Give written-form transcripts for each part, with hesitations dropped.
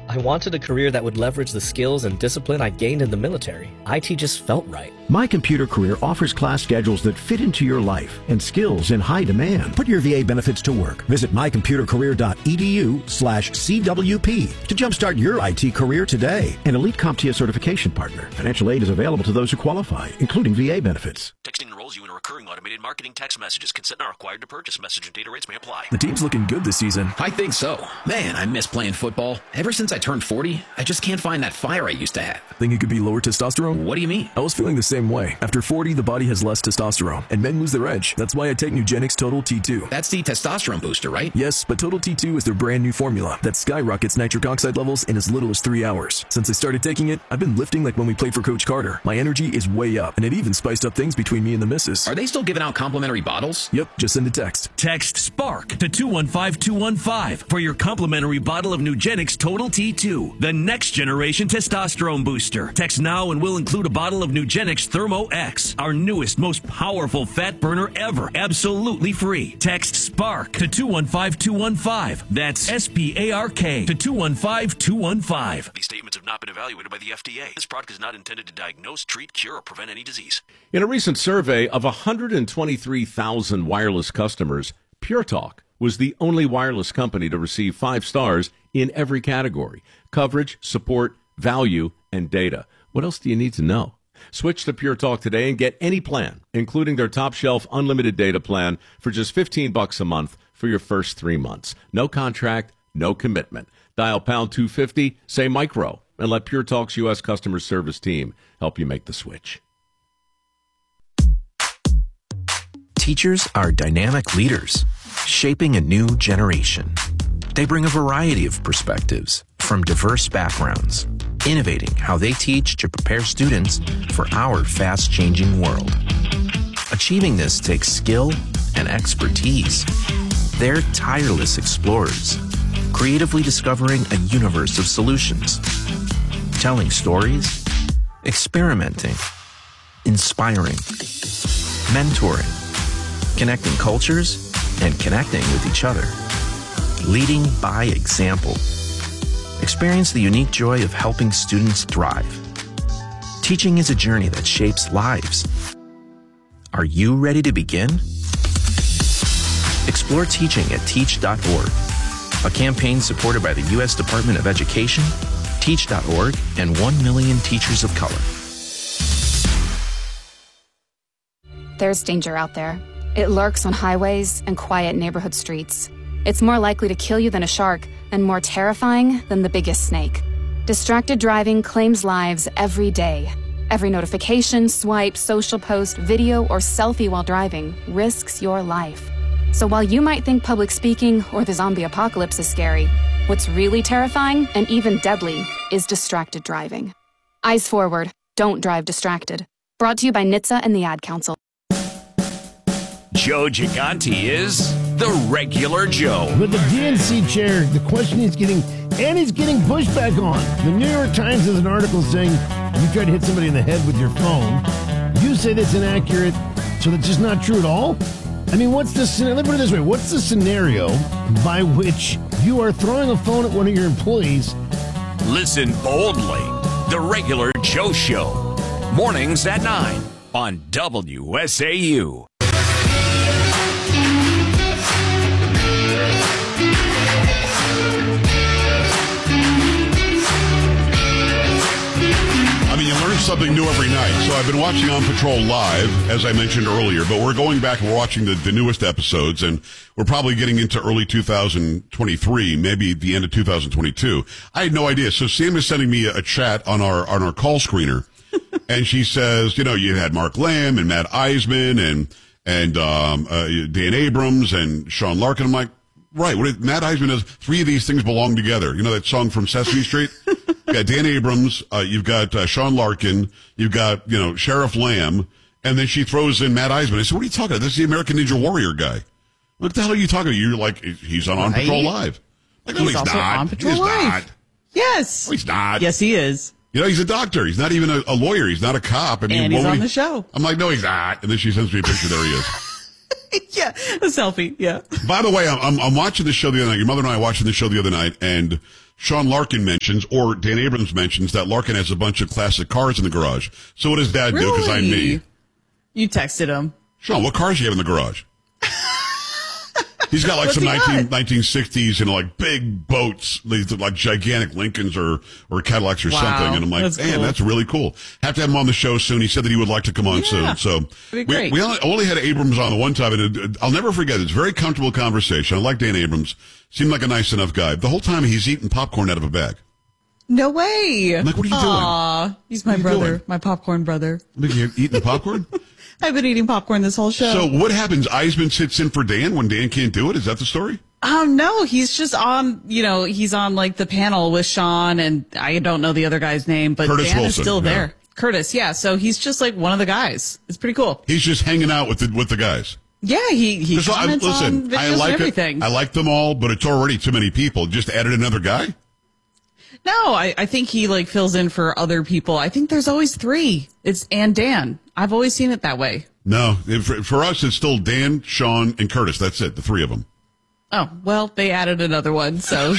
I wanted a career that would leverage the skills and discipline I gained in the military. IT just felt right. My Computer Career offers class schedules that fit into your life and skills in high demand. Put your VA benefits to work. Visit mycomputercareer.edu/CWP to jumpstart your IT career today. An elite CompTIA certification partner. Financial aid is available to those who qualify, including VA benefits. Texting enrolls you in a recurring automated marketing text messages. Consent not required to purchase. Message and data rates may apply. The team's looking good this season. I think so. Man, I miss playing football. Ever since I turned 40, I just can't find that fire I used to have. Think it could be lower testosterone? What do you mean? I was feeling the same way. After 40, the body has less testosterone, and men lose their edge. That's why I take Nugenix Total T2. That's the testosterone booster, right? Yes, but Total T2 is their brand new formula that skyrockets nitric oxide levels in as little as 3 hours. Since I started taking it, I've been lifting like when we played for Coach Carter. My energy is way up, and it even spiced up things between me and the missus. Are they still giving out complimentary bottles? Yep, just send a text. Text SPARK to 215-215 for your complimentary bottle of Nugenix Total T2, the next generation testosterone booster. Text now and we'll include a bottle of Nugenix Thermo X, our newest, most powerful fat burner ever, absolutely free. Text SPARK to 215-215. That's SPARK to 215-215. These statements have not been evaluated by the FDA. This product is not intended to diagnose, treat, cure, or prevent any disease. In a recent survey of 123,000 wireless customers, Pure Talk was the only wireless company to receive 5 stars in every category: coverage, support, value, and data. What else do you need to know? Switch to Pure Talk today and get any plan, including their top shelf unlimited data plan, for just $15 a month for your first 3 months. No contract, no commitment. Dial pound 250, say micro, and let Pure Talk's U.S. customer service team help you make the switch. Teachers are dynamic leaders, shaping a new generation. They bring a variety of perspectives from diverse backgrounds, innovating how they teach to prepare students for our fast-changing world. Achieving this takes skill and expertise. They're tireless explorers, creatively discovering a universe of solutions, telling stories, experimenting, inspiring, mentoring, connecting cultures, and connecting with each other. Leading by example. Experience the unique joy of helping students thrive. Teaching is a journey that shapes lives. Are you ready to begin? Explore teaching at teach.org, a campaign supported by the U.S. Department of Education, Teach.org, and 1 million teachers of color. There's danger out there. It lurks on highways and quiet neighborhood streets. It's more likely to kill you than a shark, and more terrifying than the biggest snake. Distracted driving claims lives every day. Every notification, swipe, social post, video, or selfie while driving risks your life. So while you might think public speaking or the zombie apocalypse is scary, what's really terrifying and even deadly is distracted driving. Eyes forward, don't drive distracted. Brought to you by NHTSA and the Ad Council. Joe Gigante is the regular Joe. With the DNC chair, the question he's getting pushback on. The New York Times has an article saying you try to hit somebody in the head with your phone. You say that's inaccurate, so that's just not true at all? I mean, what's the scenario? Let me put it this way. What's the scenario by which you are throwing a phone at one of your employees? Listen boldly. The regular Joe Show. Mornings at 9 on WSAU. Something new every night. So I've been watching On Patrol live, as I mentioned earlier, but we're going back and we're watching the newest episodes, and we're probably getting into early 2023, maybe the end of 2022. I had no idea. So Sam is sending me a chat on our call screener, and she says, you know, you had Mark Lamb and Matt Eisman and Dan Abrams and Sean Larkin. I'm like, right. Matt Eisman has 3 of these things belong together. You know that song from Sesame Street? You got Dan Abrams, you've got Sean Larkin, you've got, Sheriff Lamb, and then she throws in Matt Eisman. I said, what are you talking about? This is the American Ninja Warrior guy. What the hell are you talking about? You're like, he's on Patrol Live. Like, no, he's not. On Patrol Live. Not. Yes. No, he's not. Yes, he is. He's a doctor. He's not even a lawyer. He's not a cop. I mean, and he's on the show. I'm like, no, he's not. And then she sends me a picture. There he is. Yeah, a selfie. Yeah. By the way, I'm watching the show the other night. Your mother and I were watching the show the other night, and Sean Larkin mentions, or Dan Abrams mentions, that Larkin has a bunch of classic cars in the garage. So what does Dad do? Because I'm me. You texted him. Sean, what cars do you have in the garage? He's got like some 1960s, like big boats, like gigantic Lincolns or Cadillacs or something. And I'm like, man, that's really cool. Have to have him on the show soon. He said that he would like to come on soon. So we only had Abrams on the one time, and I'll never forget it. It's a very comfortable conversation. I like Dan Abrams. Seemed like a nice enough guy. The whole time he's eating popcorn out of a bag. No way. I'm like, what are you doing? He's my brother, my popcorn brother. You're eating popcorn? I've been eating popcorn this whole show. So what happens? Eisman sits in for Dan when Dan can't do it? Is that the story? No, he's just on, he's on like the panel with Sean, and I don't know the other guy's name, but Curtis Dan Wilson, is still there. Curtis, yeah. So he's just like one of the guys. It's pretty cool. He's just hanging out with the guys. Yeah, he comments on videos and everything. I like them all, but it's already too many people. Just added another guy? No, I think he like fills in for other people. I think there's always 3. It's and Dan. I've always seen it that way. No, for us, it's still Dan, Sean, and Curtis. That's it, the 3 of them. Oh, well, they added another one, so.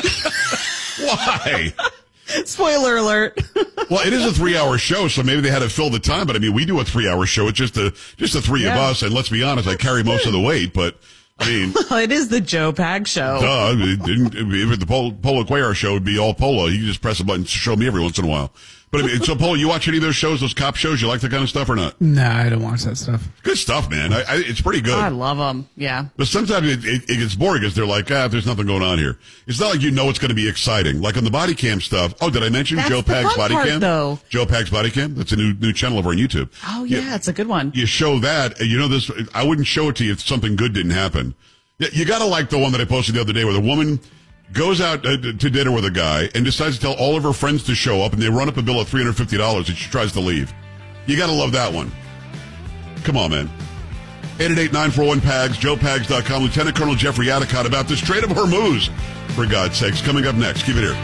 Why? Spoiler alert. Well, it is a 3-hour show, so maybe they had to fill the time. But I mean, we do a 3-hour show. It's just the 3 of us, and let's be honest, I carry most of the weight. But I mean, well, it is the Joe Pag show. If the Polo Cuellar show would be all Polo, you can just press a button to show me every once in a while. But I mean, so Polo, you watch any of those shows, those cop shows? You like that kind of stuff or not? Nah, I don't watch that stuff. Good stuff, man. It's pretty good. I love them. Yeah. But sometimes it gets boring because they're like, there's nothing going on here. It's not like it's going to be exciting. Like on the body cam stuff. Oh, did I mention Joe Pag's body cam? Though. Joe Pag's body cam. That's a new channel over on YouTube. Oh yeah, it's a good one. You show that. This. I wouldn't show it to you if something good didn't happen. You got to like the one that I posted the other day where the woman goes out to dinner with a guy and decides to tell all of her friends to show up, and they run up a bill of $350 and she tries to leave. You got to love that one. Come on, man. 888-941-PAGS, joepags.com. Lieutenant Colonel Jeffrey Adicott about the Strait of Hormuz, for God's sakes. Coming up next. Keep it here.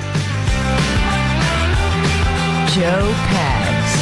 Joe Pags.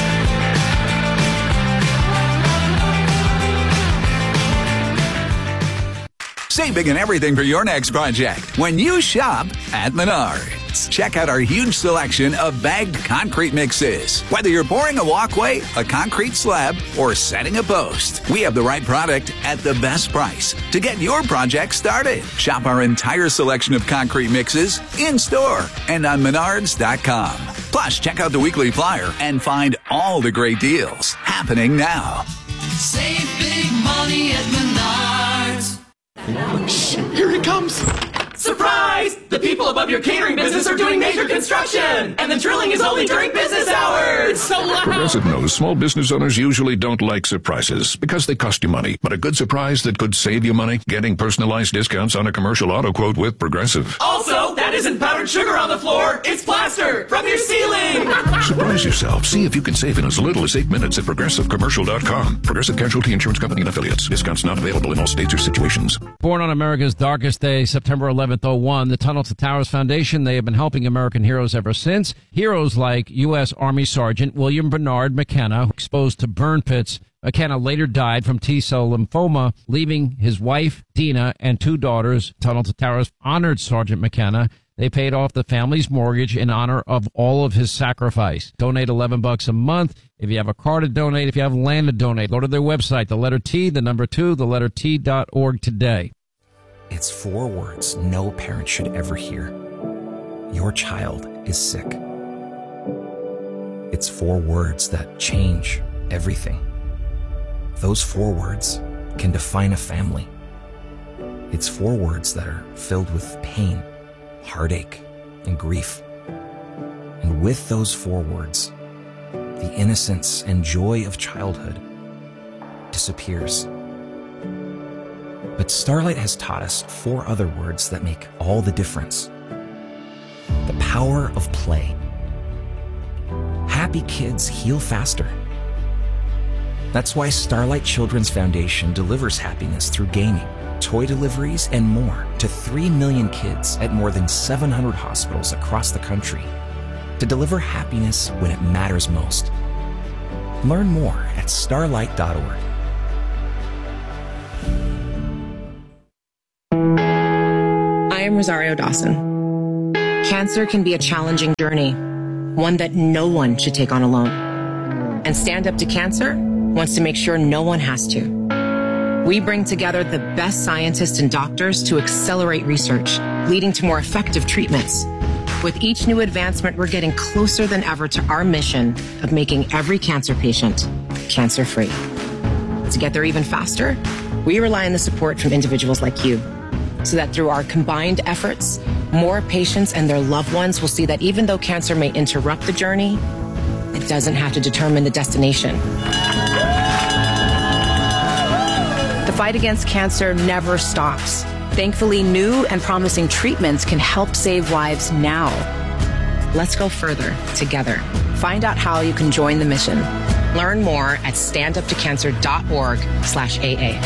Save big on everything for your next project when you shop at Menards. Check out our huge selection of bagged concrete mixes. Whether you're pouring a walkway, a concrete slab, or setting a post, we have the right product at the best price to get your project started. Shop our entire selection of concrete mixes in-store and on Menards.com. Plus, check out the weekly flyer and find all the great deals happening now. Save big money at Menards. Shh, here he comes. Surprise! The people above your catering business are doing major construction, and the drilling is only during business hours. It's so loud. Progressive knows small business owners usually don't like surprises because they cost you money. But a good surprise that could save you money? Getting personalized discounts on a commercial auto quote with Progressive. Also, that isn't powdered sugar on the floor. It's plaster from your ceiling. Surprise yourself. See if you can save in as little as 8 minutes at progressivecommercial.com. Progressive Casualty Insurance Company and Affiliates. Discounts not available in all states or situations. Born on America's darkest day, September 11th, 2001, the Tunnel to Towers Foundation, they have been helping American heroes ever since. Heroes like U.S. Army Sergeant William Bernard McKenna, exposed to burn pits. McKenna later died from T-cell lymphoma, leaving his wife, Dina, and 2 daughters. Tunnel to Towers honored Sergeant McKenna. They paid off the family's mortgage in honor of all of his sacrifice. Donate $11 a month. If you have a car to donate, if you have land to donate, go to their website, the letter T, the number 2, the letter T.org today. It's 4 words no parent should ever hear. Your child is sick. It's 4 words that change everything. Those 4 words can define a family. It's 4 words that are filled with pain, heartache, and grief. And with those 4 words, the innocence and joy of childhood disappears. But Starlight has taught us 4 other words that make all the difference. The power of play. Happy kids heal faster. That's why Starlight Children's Foundation delivers happiness through gaming, toy deliveries, and more to 3 million kids at more than 700 hospitals across the country to deliver happiness when it matters most. Learn more at starlight.org. I am Rosario Dawson. Cancer can be a challenging journey, one that no one should take on alone. And Stand Up to Cancer wants to make sure no one has to. We bring together the best scientists and doctors to accelerate research, leading to more effective treatments. With each new advancement, we're getting closer than ever to our mission of making every cancer patient cancer-free. To get there even faster, we rely on the support from individuals like you, so that through our combined efforts, more patients and their loved ones will see that even though cancer may interrupt the journey, it doesn't have to determine the destination. The fight against cancer never stops. Thankfully, new and promising treatments can help save lives now. Let's go further together. Find out how you can join the mission. Learn more at standuptocancer.org/AA.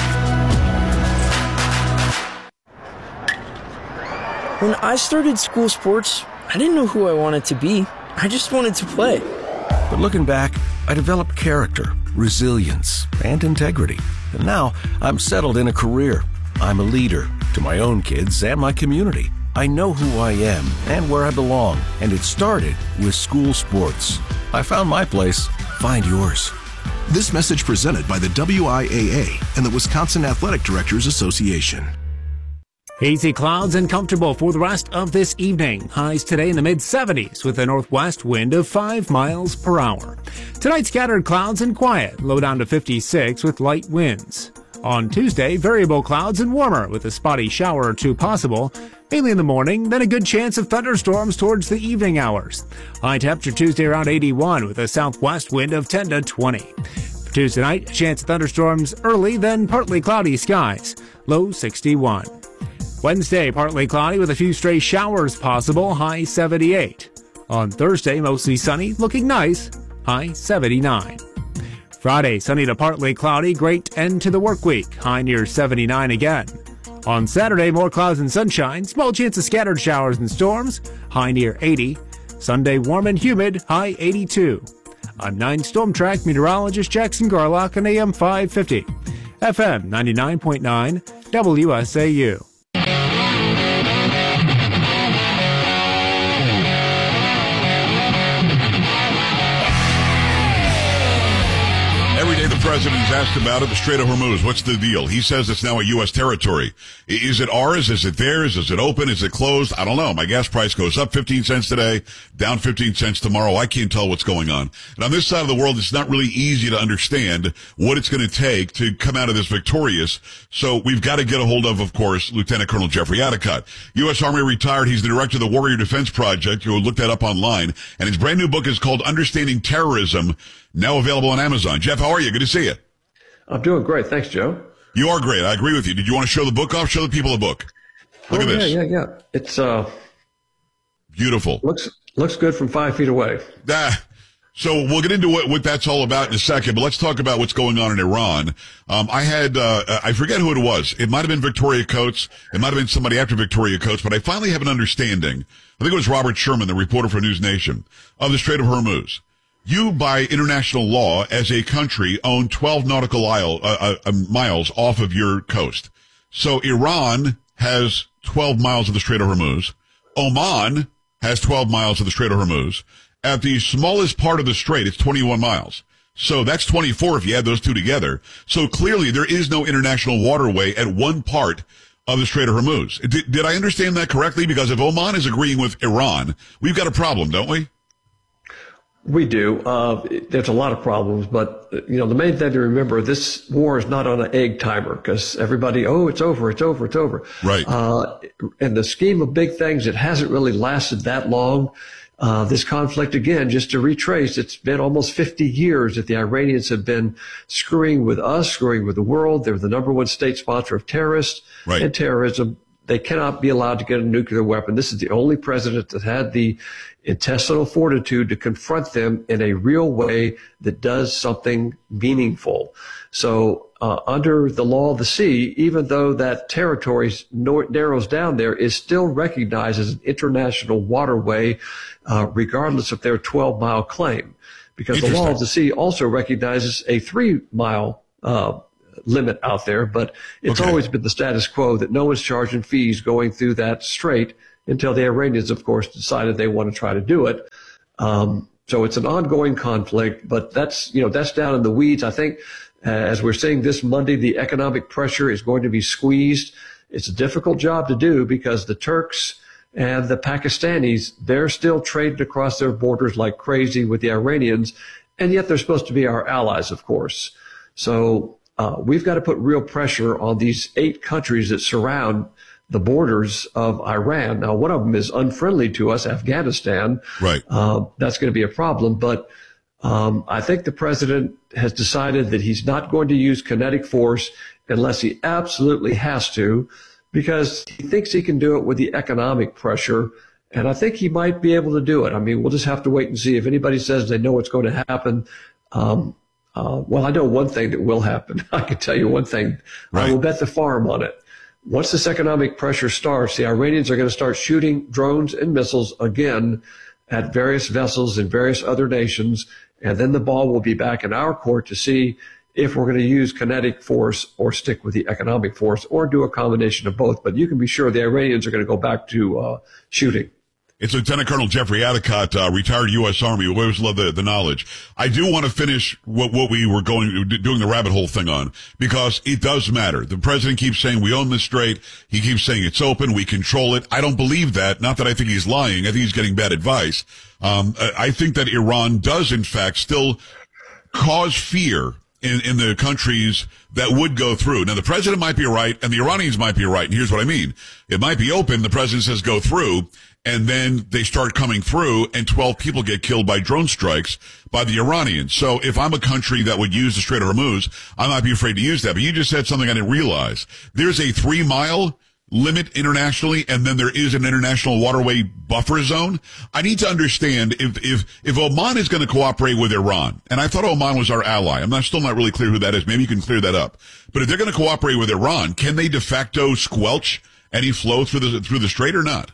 When I started school sports, I didn't know who I wanted to be. I just wanted to play. But looking back, I developed character, resilience, and integrity. And now I'm settled in a career. I'm a leader to my own kids and my community. I know who I am and where I belong, and it started with school sports. I found my place. Find yours. This message presented by the WIAA and the Wisconsin Athletic Directors Association. Hazy clouds and comfortable for the rest of this evening. Highs today in the mid-70s with a northwest wind of 5 miles per hour. Tonight, scattered clouds and quiet, low down to 56 with light winds. On Tuesday, variable clouds and warmer with a spotty shower or two possible, mainly in the morning, then a good chance of thunderstorms towards the evening hours. High temperature Tuesday around 81 with a southwest wind of 10 to 20. For Tuesday night, chance of thunderstorms early, then partly cloudy skies, low 61. Wednesday, partly cloudy with a few stray showers possible, high 78. On Thursday, mostly sunny, looking nice, high 79. Friday, sunny to partly cloudy, great end to the work week, high near 79 again. On Saturday, more clouds and sunshine, small chance of scattered showers and storms, high near 80. Sunday, warm and humid, high 82. I'm 9 Storm Track meteorologist Jackson Garlock on AM 550. FM 99.9 WSAU. The president is asked about it, the Strait of Hormuz. What's the deal? He says it's now a U.S. territory. Is it ours? Is it theirs? Is it open? Is it closed? I don't know. My gas price goes up 15 cents today, down 15 cents tomorrow. I can't tell what's going on. And on this side of the world, it's not really easy to understand what it's going to take to come out of this victorious. So we've got to get a hold of course, Lieutenant Colonel Jeffrey Adicott. U.S. Army retired. He's the director of the Warrior Defense Project. You'll look that up online. And his brand new book is called Understanding Terrorism, now available on Amazon. Jeff, how are you? Good to see you. I'm doing great. Thanks, Joe. You are great. I agree with you. Did you want to show the book off? Show the people the book. Look at this. Yeah. It's beautiful. Looks good from 5 feet away. So we'll get into what that's all about in a second, but let's talk about what's going on in Iran. I forget who it was. It might have been Victoria Coates. It might have been somebody after Victoria Coates, but I finally have an understanding. I think it was Robert Sherman, the reporter for News Nation, of the Strait of Hormuz. You, by international law, as a country, own 12 nautical miles off of your coast. So Iran has 12 miles of the Strait of Hormuz. Oman has 12 miles of the Strait of Hormuz. At the smallest part of the strait, it's 21 miles. So that's 24 if you add those two together. So clearly there is no international waterway at one part of the Strait of Hormuz. Did I understand that correctly? Because if Oman is agreeing with Iran, we've got a problem, don't we? We do. There's a lot of problems, but the main thing to remember, this war is not on an egg timer because everybody, it's over. Right. In the scheme of big things, it hasn't really lasted that long. This conflict, again, just to retrace, it's been almost 50 years that the Iranians have been screwing with us, screwing with the world. They're the number one state sponsor of terrorists and terrorism. They cannot be allowed to get a nuclear weapon. This is the only president that had the intestinal fortitude to confront them in a real way that does something meaningful. So under the law of the sea, even though that territory narrows down there, is still recognized as an international waterway, regardless of their 12-mile claim. Because the law of the sea also recognizes a 3-mile limit out there, but it's always been the status quo that no one's charging fees going through that strait until the Iranians, of course, decided they want to try to do it. So it's an ongoing conflict, but that's down in the weeds. I think as we're seeing this Monday, the economic pressure is going to be squeezed. It's a difficult job to do because the Turks and the Pakistanis, they're still trading across their borders like crazy with the Iranians, and yet they're supposed to be our allies, of course. So we've got to put real pressure on these 8 countries that surround the borders of Iran. Now, one of them is unfriendly to us, Afghanistan. Right. That's going to be a problem. But I think the president has decided that he's not going to use kinetic force unless he absolutely has to, because he thinks he can do it with the economic pressure. And I think he might be able to do it. I mean, we'll just have to wait and see. If anybody says they know what's going to happen, well, I know one thing that will happen. I can tell you one thing. Right. I will bet the farm on it. Once this economic pressure starts, the Iranians are going to start shooting drones and missiles again at various vessels in various other nations, and then the ball will be back in our court to see if we're going to use kinetic force or stick with the economic force or do a combination of both. But you can be sure the Iranians are going to go back to shooting. It's Lieutenant Colonel Jeffrey Adicott, retired U.S. Army. We always love the knowledge. I do want to finish what we were doing the rabbit hole thing on, because it does matter. The president keeps saying we own this strait. He keeps saying it's open. We control it. I don't believe that. Not that I think he's lying. I think he's getting bad advice. I think that Iran does, in fact, still cause fear in the countries that would go through. Now, the president might be right, and the Iranians might be right. And here's what I mean. It might be open. The president says go through. And then they start coming through, and 12 people get killed by drone strikes by the Iranians. So if I'm a country that would use the Strait of Hormuz, I might be afraid to use that. But you just said something I didn't realize. There's a 3-mile limit internationally, and then there is an international waterway buffer zone. I need to understand if Oman is going to cooperate with Iran, and I thought Oman was our ally. I'm still not really clear who that is. Maybe you can clear that up. But if they're going to cooperate with Iran, can they de facto squelch any flow through the strait or not?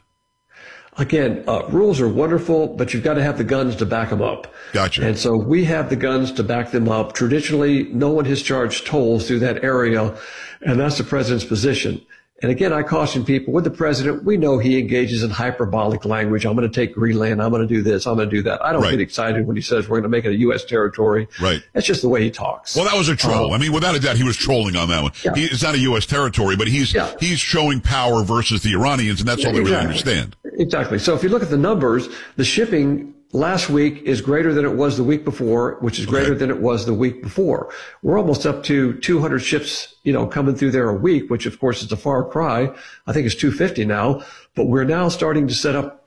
Again, rules are wonderful, but you've got to have the guns to back them up. Gotcha. And so we have the guns to back them up. Traditionally, no one has charged tolls through that area, and that's the president's position. And again, I caution people, with the president, we know he engages in hyperbolic language. I'm going to take Greenland. I'm going to do this. I'm going to do that. I don't get excited when he says we're going to make it a U.S. territory. Right. That's just the way he talks. Well, that was a troll. I mean, without a doubt, he was trolling on that one. Yeah. It's not a U.S. territory, but he's showing power versus the Iranians, and that's all they really understand. Exactly. So if you look at the numbers, the shipping last week is greater than it was the week before, which is greater than it was the week before. We're almost up to 200 ships, coming through there a week, which of course is a far cry. I think it's 250 now, but we're now starting to set up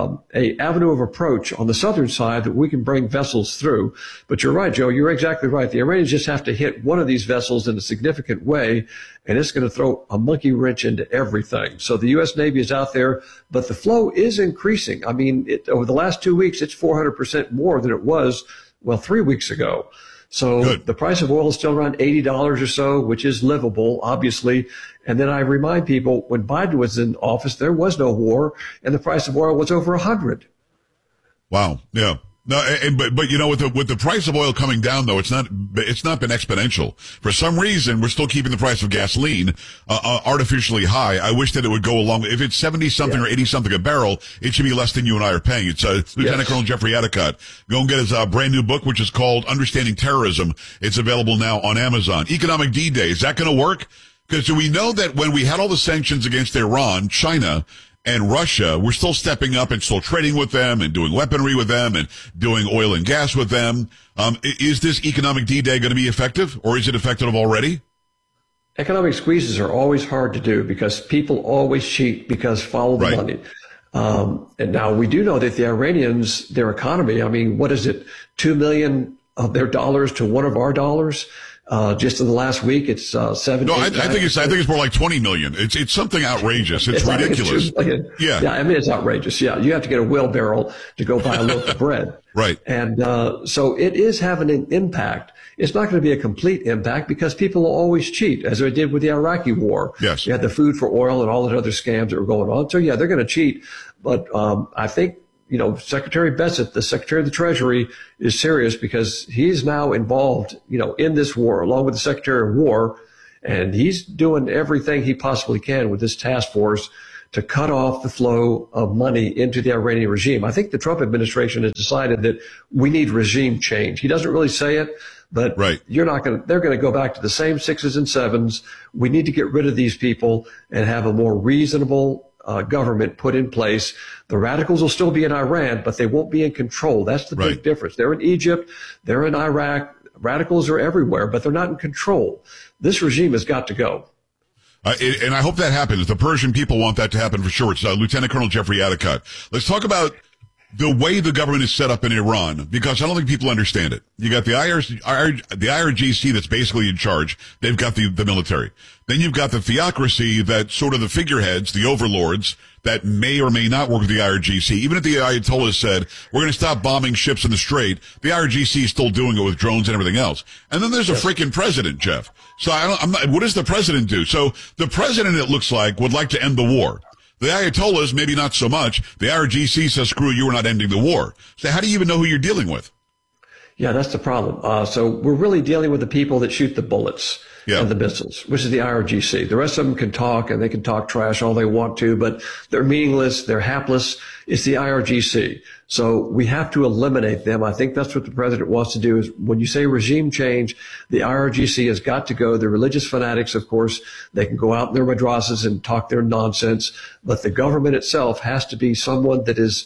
a avenue of approach on the southern side that we can bring vessels through. But you're right, Joe. You're exactly right. The Iranians just have to hit one of these vessels in a significant way, and it's going to throw a monkey wrench into everything. So the U.S. Navy is out there, but the flow is increasing. I mean, over the last 2 weeks, it's 400% more than it was, 3 weeks ago. So the price of oil is still around $80 or so, which is livable, obviously. And then I remind people, when Biden was in office, there was no war, and the price of oil was over 100. Wow. Yeah. No, but with the price of oil coming down, though, it's not been exponential. For some reason, we're still keeping the price of gasoline artificially high. I wish that it would go along. If it's 70 something or 80 something a barrel, it should be less than you and I are paying. It's Lieutenant Colonel Jeffrey Adicott. Go and get his brand new book, which is called Understanding Terrorism. It's available now on Amazon. Economic D-Day, is that going to work? Because we know that when we had all the sanctions against Iran, China, and Russia, we're still stepping up and still trading with them and doing weaponry with them and doing oil and gas with them. Is this economic D-Day going to be effective, or is it effective already? Economic squeezes are always hard to do because people always cheat because follow the money. And now we do know that the Iranians, their economy, I mean, what is it? 2 million of their dollars to one of our dollars. Just in the last week, it's 7. No, I think it's more like 20 million. It's something outrageous. It's ridiculous. Yeah, I mean, it's outrageous. Yeah, you have to get a wheelbarrow to go buy a loaf of bread. Right. And so it is having an impact. It's not going to be a complete impact because people will always cheat, as they did with the Iraqi war. Yes. You had the food for oil and all the other scams that were going on. So yeah, they're going to cheat. But I think, Secretary Bessent, the Secretary of the Treasury, is serious because he's now involved, in this war, along with the Secretary of War, and he's doing everything he possibly can with this task force to cut off the flow of money into the Iranian regime. I think the Trump administration has decided that we need regime change. He doesn't really say it, but they're going to go back to the same 6s and 7s. We need to get rid of these people and have a more reasonable government put in place. The radicals will still be in Iran, but they won't be in control. That's the big difference. They're in Egypt. They're in Iraq. Radicals are everywhere, but they're not in control. This regime has got to go. And I hope that happens. The Persian people want that to happen for sure. It's Lieutenant Colonel Jeffrey Adicott. Let's talk about the way the government is set up in Iran, because I don't think people understand it. You got the IRGC that's basically in charge. They've got the military. Then you've got the theocracy that's sort of the figureheads, the overlords, that may or may not work with the IRGC. Even if the Ayatollah said, we're going to stop bombing ships in the Strait, the IRGC is still doing it with drones and everything else. And then there's a freaking president, Jeff. So what does the president do? So the president, it looks like, would like to end the war. The Ayatollahs, maybe not so much. The IRGC says, screw you, we're not ending the war. So how do you even know who you're dealing with? Yeah, that's the problem. So we're really dealing with the people that shoot the bullets and the missiles, which is the IRGC. The rest of them can talk, and they can talk trash all they want to, but they're meaningless, they're hapless. It's the IRGC. So we have to eliminate them. I think that's what the president wants to do, is when you say regime change, the IRGC has got to go. The religious fanatics, of course, they can go out in their madrasas and talk their nonsense, but the government itself has to be someone that is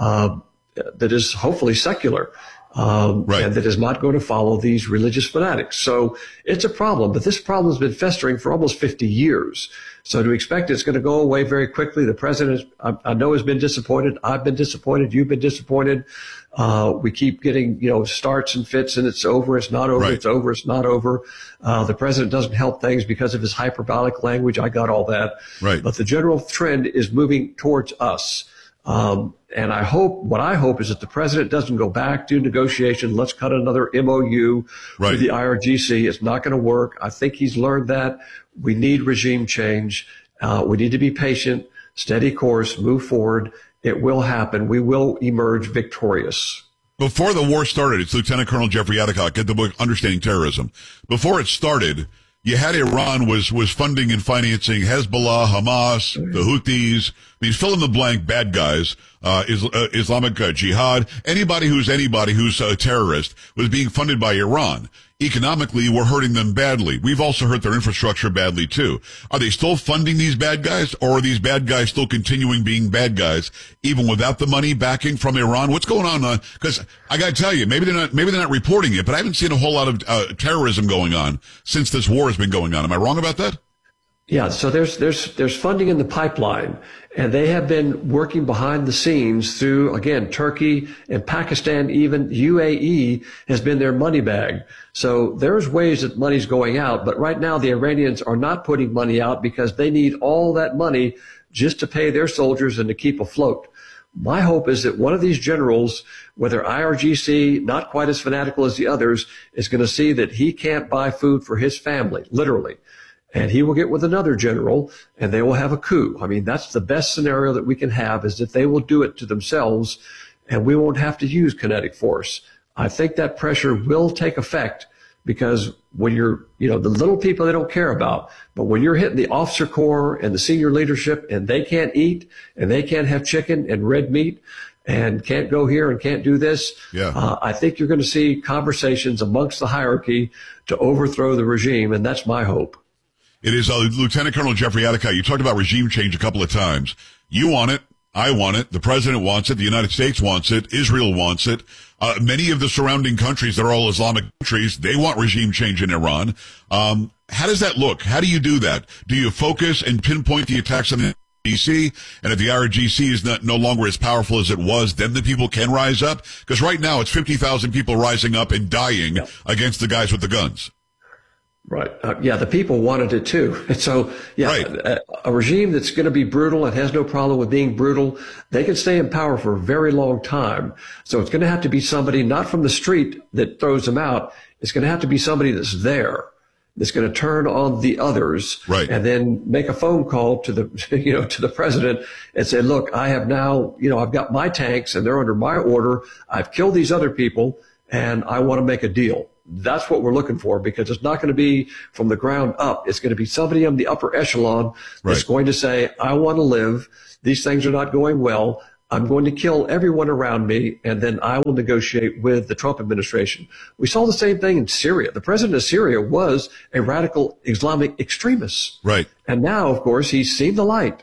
hopefully secular. And that is not going to follow these religious fanatics. So it's a problem, but this problem has been festering for almost 50 years. So to expect it's going to go away very quickly, the president, I know, has been disappointed. I've been disappointed. You've been disappointed. We keep getting, starts and fits, and it's over. It's not over. It's over. It's not over. The president doesn't help things because of his hyperbolic language. I got all that. But the general trend is moving towards us. And what I hope is that the president doesn't go back to negotiation. Let's cut another MOU with the IRGC. It's not going to work. I think he's learned that. We need regime change. We need to be patient, steady course, move forward. It will happen. We will emerge victorious. Before the war started, it's Lieutenant Colonel Jeffrey Adicott, get the book Understanding Terrorism. Before it started, you had Iran was funding and financing Hezbollah, Hamas, the Houthis. I mean, fill in the blank bad guys, Islamic Jihad. Anybody who's a terrorist was being funded by Iran. Economically, we're hurting them badly. We've also hurt their infrastructure badly too. Are they still funding these bad guys, or are these bad guys still continuing being bad guys even without the money backing from Iran? What's going on? Because I got to tell you, maybe they're not reporting it, but I haven't seen a whole lot of terrorism going on since this war has been going on. Am I wrong about that? Yeah, so there's funding in the pipeline, and they have been working behind the scenes through, again, Turkey and Pakistan. Even UAE has been their money bag. So there's ways that money's going out, but right now the Iranians are not putting money out because they need all that money just to pay their soldiers and to keep afloat. My hope is that one of these generals, whether IRGC, not quite as fanatical as the others, is going to see that he can't buy food for his family, literally. And he will get with another general, and they will have a coup. I mean, that's the best scenario that we can have, is that they will do it to themselves, and we won't have to use kinetic force. I think that pressure will take effect, because when you're, the little people they don't care about, but when you're hitting the officer corps and the senior leadership, and they can't eat, and they can't have chicken and red meat, and can't go here and can't do this, I think you're going to see conversations amongst the hierarchy to overthrow the regime, and that's my hope. It is Lieutenant Colonel Jeffrey Adicott. You talked about regime change a couple of times. You want it. I want it. The president wants it. The United States wants it. Israel wants it. Many of the surrounding countries that are all Islamic countries, they want regime change in Iran. How does that look? How do you do that? Do you focus and pinpoint the attacks on the IRGC? And if the IRGC is no longer as powerful as it was, then the people can rise up? Because right now it's 50,000 people rising up and dying against the guys with the guns. Right. The people wanted it too. And so, a regime that's going to be brutal and has no problem with being brutal, they can stay in power for a very long time. So it's going to have to be somebody not from the street that throws them out. It's going to have to be somebody that's there, that's going to turn on the others, and then make a phone call to the, to the president and say, look, I have now, I've got my tanks and they're under my order. I've killed these other people and I want to make a deal. that's what we're looking for, because it's not going to be from the ground up. It's going to be somebody on the upper echelon that's going to say, I want to live. These things are not going well. I'm going to kill everyone around me, and then I will negotiate with the Trump administration. We saw the same thing in Syria. The president of Syria was a radical Islamic extremist. Right. And now, of course, he's seen the light.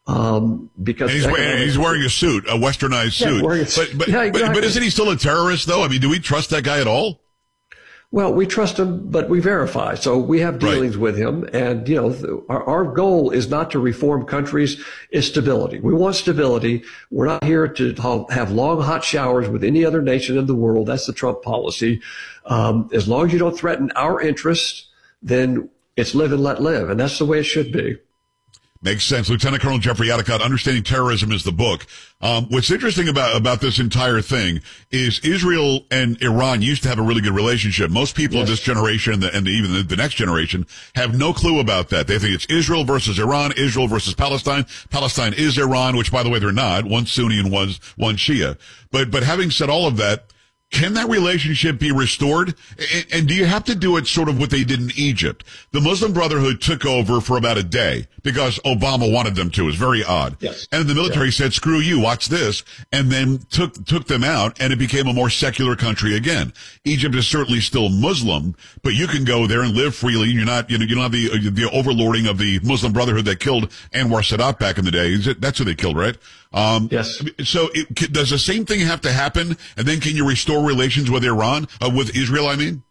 Because he's wearing a suit, a westernized suit. But isn't he still a terrorist, though? I mean, do we trust that guy at all? Well, we trust him, but we verify. So we have dealings with him. And, our goal is not to reform countries, it's stability. We want stability. We're not here to have long, hot showers with any other nation in the world. That's the Trump policy. As long as you don't threaten our interests, then it's live and let live. And that's the way it should be. Makes sense. Lieutenant Colonel Jeffrey Adicott, Understanding Terrorism is the book. What's interesting about this entire thing is Israel and Iran used to have a really good relationship. Most people of this generation and even the next generation have no clue about that. They think it's Israel versus Iran, Israel versus Palestine. Palestine is Iran, which, by the way, they're not. One's Sunni and one's Shia. But having said all of that, can that relationship be restored? And do you have to do it sort of what they did in Egypt? The Muslim Brotherhood took over for about a day because Obama wanted them to. It was very odd. Yes. And the military said, screw you, watch this, and then took them out, and it became a more secular country again. Egypt is certainly still Muslim, but you can go there and live freely. You're not, you don't have the overlording of the Muslim Brotherhood that killed Anwar Sadat back in the day. That's who they killed, right? Yes. So does the same thing have to happen? And then can you restore relations with Iran, with Israel, I mean?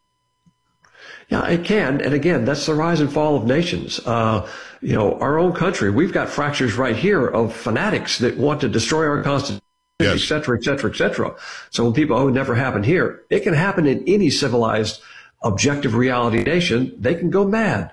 Yeah, it can. And again, that's the rise and fall of nations. Our own country, we've got fractures right here of fanatics that want to destroy our constitution, et cetera, et cetera, et cetera. So when people, it never happened here, it can happen in any civilized, objective reality nation. They can go mad.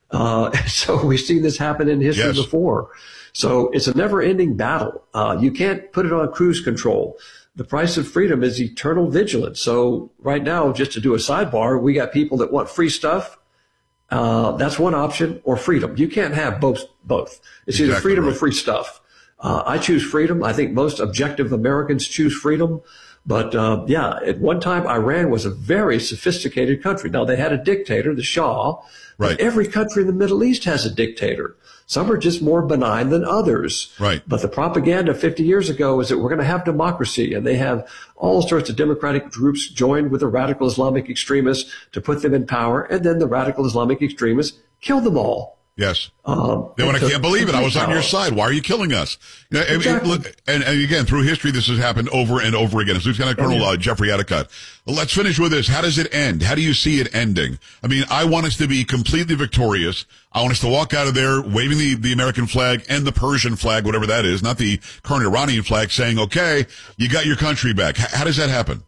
So we've seen this happen in history before. So it's a never-ending battle. You can't put it on cruise control. The price of freedom is eternal vigilance. So right now, just to do a sidebar, we got people that want free stuff. That's one option, or freedom. You can't have both. It's either freedom or free stuff. I choose freedom. I think most objective Americans choose freedom. But at one time, Iran was a very sophisticated country. Now, they had a dictator, the Shah. But every country in the Middle East has a dictator. Some are just more benign than others. Right. But the propaganda 50 years ago is that we're going to have democracy, and they have all sorts of democratic groups joined with the radical Islamic extremists to put them in power, and then the radical Islamic extremists kill them all. Yes. I can't believe it. I was on your side. Why are you killing us? Exactly. And again, through history, this has happened over and over again. As Lieutenant Colonel Jeffrey Adicott. Let's finish with this. How does it end? How do you see it ending? I mean, I want us to be completely victorious. I want us to walk out of there waving the American flag and the Persian flag, whatever that is, not the current Iranian flag, saying, okay, you got your country back. How does that happen?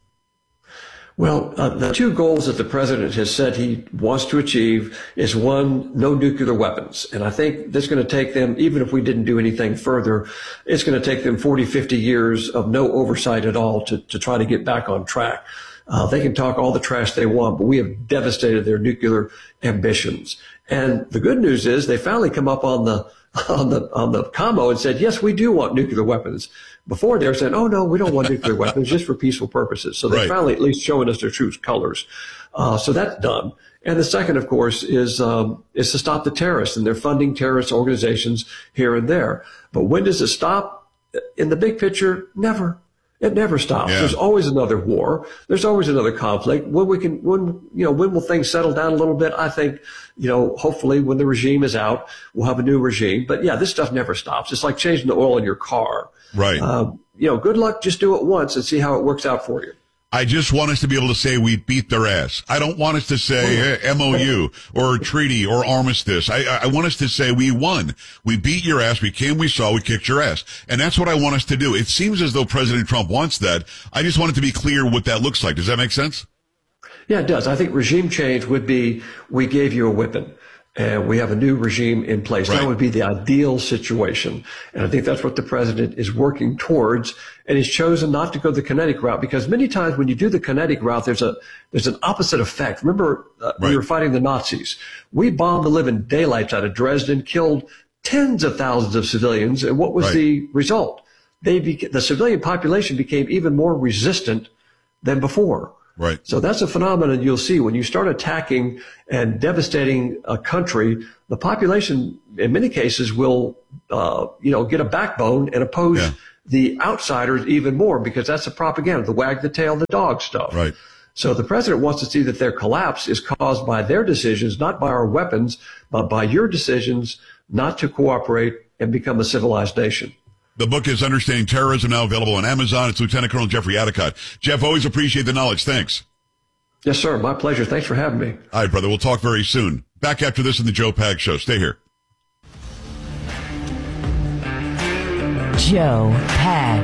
Well, the two goals that the president has said he wants to achieve is, one, no nuclear weapons. And I think that's going to take them, even if we didn't do anything further, it's going to take them 40, 50 years of no oversight at all to try to get back on track. They can talk all the trash they want, but we have devastated their nuclear ambitions. And the good news is they finally come up on the commo and said, yes, we do want nuclear weapons. Before they were saying, oh no, we don't want nuclear weapons, just for peaceful purposes. So they finally at least showing us their true colors. So that's done. And the second, of course, is to stop the terrorists, and they're funding terrorist organizations here and there. But when does it stop? In the big picture, never. It never stops. Yeah. There's always another war. There's always another conflict. When will things settle down a little bit? I think, hopefully when the regime is out, we'll have a new regime. But yeah, this stuff never stops. It's like changing the oil in your car. Right. Good luck. Just do it once and see how it works out for you. I just want us to be able to say we beat their ass. I don't want us to say MOU or treaty or armistice. I want us to say we won. We beat your ass. We came, we saw, we kicked your ass. And that's what I want us to do. It seems as though President Trump wants that. I just want it to be clear what that looks like. Does that make sense? Yeah, it does. I think regime change would be, we gave you a whipping and we have a new regime in place. Right. That would be the ideal situation. And I think that's what the president is working towards. And he's chosen not to go the kinetic route, because many times when you do the kinetic route, there's an opposite effect. Remember, we were fighting the Nazis. We bombed the living daylights out of Dresden, killed tens of thousands of civilians. And what was the result? The civilian population became even more resistant than before. Right. So that's a phenomenon you'll see when you start attacking and devastating a country. The population, in many cases, will, get a backbone and oppose the outsiders even more, because that's the propaganda, the wag the tail, the dog stuff. Right. So the president wants to see that their collapse is caused by their decisions, not by our weapons, but by your decisions not to cooperate and become a civilized nation. The book is Understanding Terrorism, now available on Amazon. It's Lieutenant Colonel Jeffrey Adicott. Jeff, always appreciate the knowledge. Thanks. Yes, sir. My pleasure. Thanks for having me. All right, brother. We'll talk very soon. Back after this in the Joe Pags Show. Stay here. Joe Pags.